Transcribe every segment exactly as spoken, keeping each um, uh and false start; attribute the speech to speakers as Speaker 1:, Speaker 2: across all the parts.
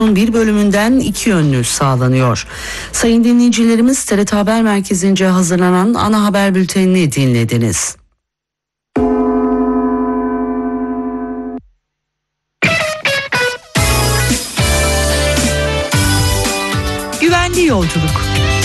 Speaker 1: bir bölümünden iki yönlü sağlanıyor. Sayın dinleyicilerimiz, T R T Haber Merkezi'nce hazırlanan ana haber bültenini dinlediniz. Güvenli yolculuk.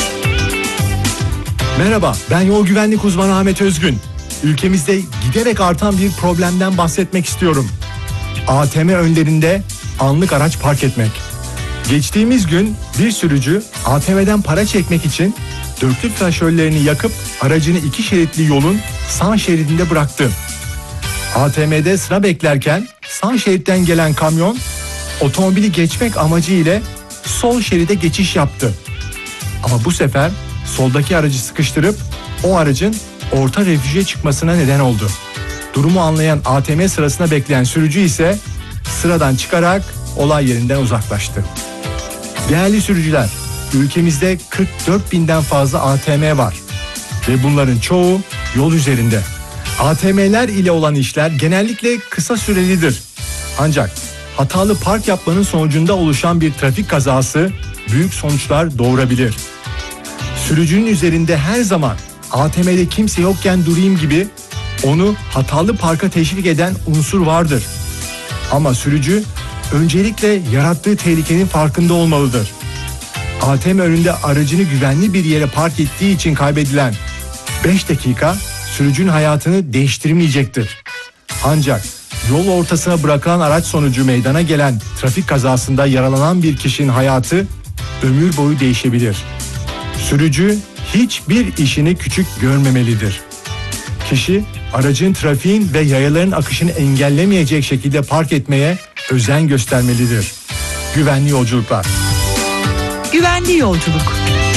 Speaker 2: Merhaba, ben yol güvenlik uzmanı Ahmet Özgün. Ülkemizde giderek artan bir problemden bahsetmek istiyorum. A T M önlerinde anlık araç park etmek. Geçtiğimiz gün bir sürücü A T M'den para çekmek için dörtlü flaşörlerini yakıp aracını iki şeritli yolun sağ şeridinde bıraktı. A T M'de sıra beklerken sağ şeritten gelen kamyon otomobili geçmek amacı ile sol şeride geçiş yaptı. Ama bu sefer soldaki aracı sıkıştırıp o aracın orta refüje çıkmasına neden oldu. Durumu anlayan A T M sırasına bekleyen sürücü ise sıradan çıkarak olay yerinden uzaklaştı. Değerli sürücüler, ülkemizde kırk dört binden fazla A T M var ve bunların çoğu yol üzerinde. A T M'ler ile olan işler genellikle kısa sürelidir. Ancak hatalı park yapmanın sonucunda oluşan bir trafik kazası büyük sonuçlar doğurabilir. Sürücünün üzerinde her zaman A T M'de kimse yokken durayım gibi onu hatalı parka teşvik eden unsur vardır. Ama sürücü öncelikle yarattığı tehlikenin farkında olmalıdır. A T M önünde aracını güvenli bir yere park ettiği için kaybedilen beş dakika sürücünün hayatını değiştirmeyecektir. Ancak yol ortasına bırakılan araç sonucu meydana gelen trafik kazasında yaralanan bir kişinin hayatı ömür boyu değişebilir. Sürücü hiçbir işini küçük görmemelidir. Kişi aracın trafiğin ve yayaların akışını engellemeyecek şekilde park etmeye özen göstermelidir. Güvenli yolculuklar.
Speaker 1: Güvenli yolculuk.